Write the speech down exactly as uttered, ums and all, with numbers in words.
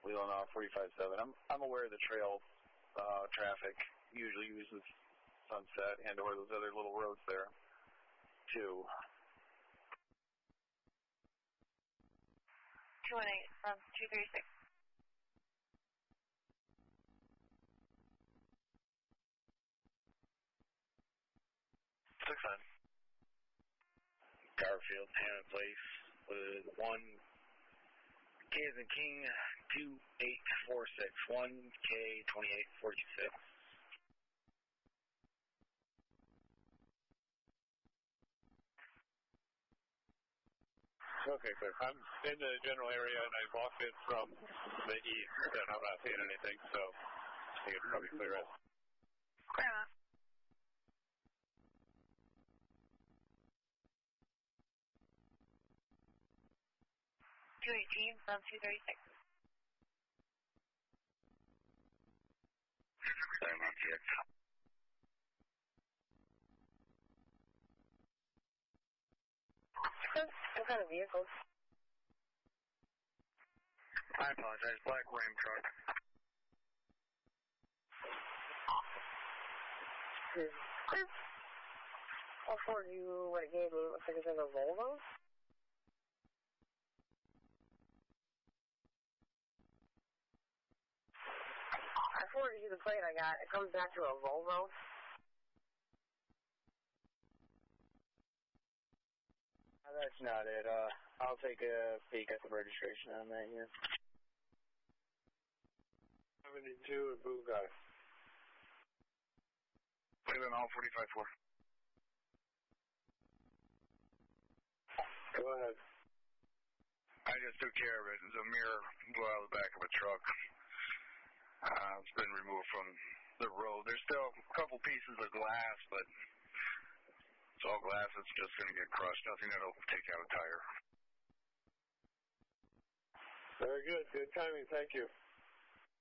Wheeling off forty-five seven. I'm I'm aware the trail uh, traffic usually uses Sunset and or those other little roads there too. two one eight from two three six. six nine. Garfield, Hammond Place with one K as in King, two eight four six, one K twenty-eight forty-six. Okay, sir. I'm in the general area and I walked in from the east and I'm not seeing anything, so I think it's probably clear it. Clear enough. two eighteen from two thirty-six. Sorry, Mount six. What kind of vehicle? I apologize. Black Ram truck. Hmm. How far do you what it gave me? Looks like it's in a Volvo. I forwarded you the plate I got. It comes back to a Volvo. Uh, that's not it. Uh, I'll take a peek at the registration on that here. seventy-two and Blue Guy. Wheeling all forty-five four. Go ahead. I just took care of it. It was a mirror blew out of the back of a truck. Uh, it's been removed from the road. There's still a couple pieces of glass, but it's all glass. It's just going to get crushed. Nothing that'll take out a tire. Very good. Good timing. Thank you.